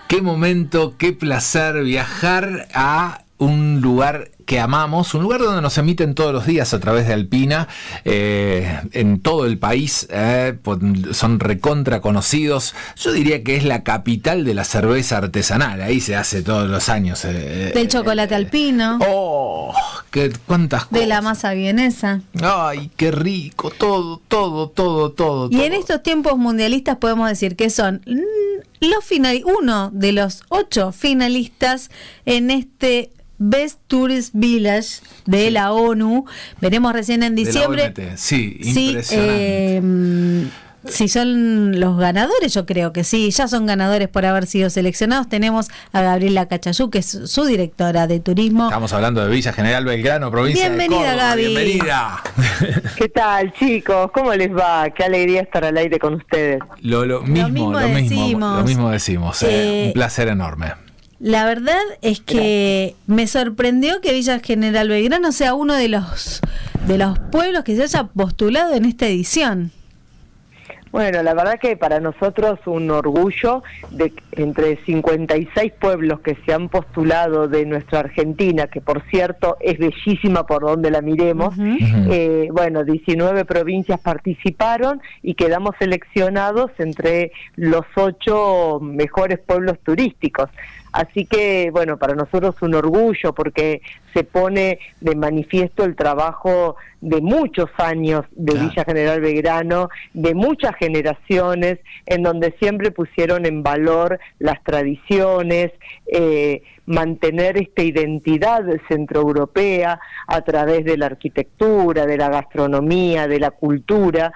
Qué momento, qué placer viajar a un lugar que amamos, un lugar donde nos emiten todos los días a través de Alpina, en todo el país, son recontra conocidos. Yo diría que es la capital de la cerveza artesanal, ahí se hace todos los años. Del chocolate alpino. ¡Oh! ¡Cuántas cosas! De la masa vienesa. ¡Ay, qué rico! Todo. Y en estos tiempos mundialistas podemos decir que son uno de los 8 finalistas en este Best Tourist Village de la ONU. Veremos recién en diciembre. De la OMT. Sí, impresionante. Si son los ganadores, yo creo que sí, ya son ganadores por haber sido seleccionados. Tenemos a Gabriela Cachayú, que es su directora de turismo. Estamos hablando de Villa General Belgrano, provincia de Córdoba. Gaby. Bienvenida. ¿Qué tal, chicos? ¿Cómo les va? Qué alegría estar al aire con ustedes. Lo mismo decimos. Un placer enorme. La verdad es que me sorprendió que Villa General Belgrano sea uno de los pueblos que se haya postulado en esta edición. Bueno, la verdad que para nosotros un orgullo de entre 56 pueblos que se han postulado de nuestra Argentina, que por cierto es bellísima por donde la miremos. 19 provincias participaron y quedamos seleccionados entre los 8 mejores pueblos turísticos. Así que, bueno, para nosotros un orgullo porque se pone de manifiesto el trabajo de muchos años de Villa General Belgrano, de muchas generaciones, en donde siempre pusieron en valor las tradiciones, mantener esta identidad centroeuropea a través de la arquitectura, de la gastronomía, de la cultura.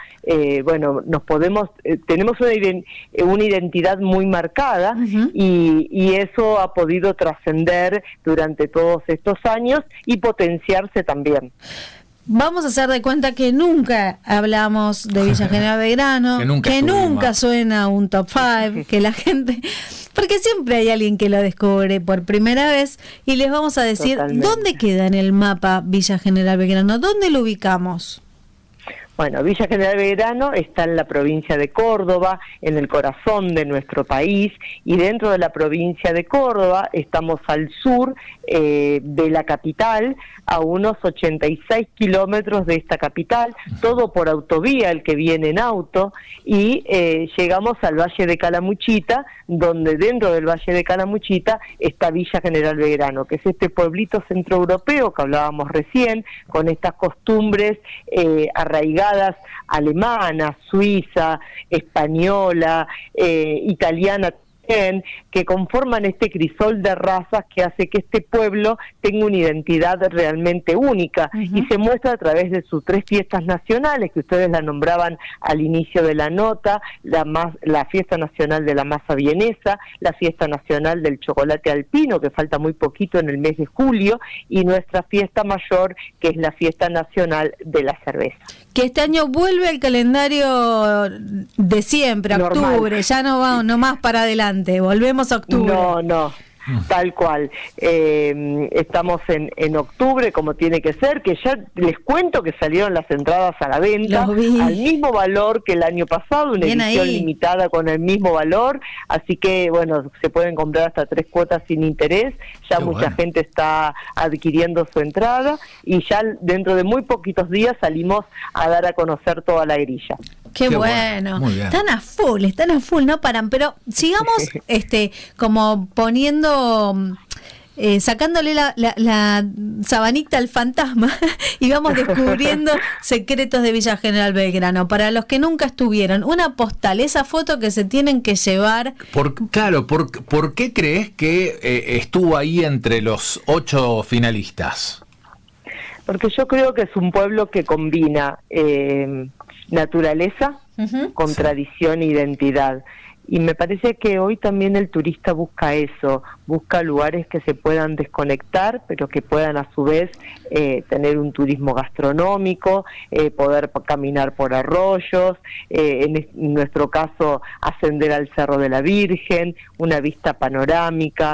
Tenemos una identidad muy marcada y eso ha podido trascender durante todos estos años y potenciarse también. Vamos a hacer de cuenta que nunca hablamos de Villa General Belgrano, que nunca suena un top 5, que la gente... Porque siempre hay alguien que lo descubre por primera vez y les vamos a decir dónde queda en el mapa Villa General Belgrano, dónde lo ubicamos. Bueno, Villa General Belgrano está en la provincia de Córdoba, en el corazón de nuestro país, y dentro de la provincia de Córdoba estamos al sur de la capital, a unos 86 kilómetros de esta capital, todo por autovía, el que viene en auto, y llegamos al Valle de Calamuchita, donde dentro del Valle de Calamuchita está Villa General Belgrano, que es este pueblito centroeuropeo que hablábamos recién, con estas costumbres arraigadas alemana, suiza, española, italiana, que conforman este crisol de razas que hace que este pueblo tenga una identidad realmente única y se muestra a través de sus 3 fiestas nacionales que ustedes la nombraban al inicio de la nota, la fiesta nacional de la masa vienesa, la fiesta nacional del chocolate alpino, que falta muy poquito en el mes de julio, y nuestra fiesta mayor, que es la fiesta nacional de la cerveza. Que este año vuelve al calendario de siempre, normal. Octubre, ya no más para adelante, volvemos a octubre. No, tal cual. Estamos en octubre, como tiene que ser, que ya les cuento que salieron las entradas a la venta al mismo valor que el año pasado, una edición limitada con el mismo valor, así que bueno, se pueden comprar hasta 3 cuotas sin interés, ya mucha gente está adquiriendo su entrada y ya dentro de muy poquitos días salimos a dar a conocer toda la grilla. Qué bueno. Están a full, no paran, pero sigamos como poniendo, sacándole la sabanita al fantasma y vamos descubriendo secretos de Villa General Belgrano. Para los que nunca estuvieron, una postal, esa foto que se tienen que llevar. ¿Por qué crees que estuvo ahí entre los 8 finalistas? Porque yo creo que es un pueblo que combina naturaleza con tradición e identidad. Y me parece que hoy también el turista busca eso, busca lugares que se puedan desconectar, pero que puedan a su vez tener un turismo gastronómico, poder caminar por arroyos, en nuestro caso ascender al Cerro de la Virgen, una vista panorámica,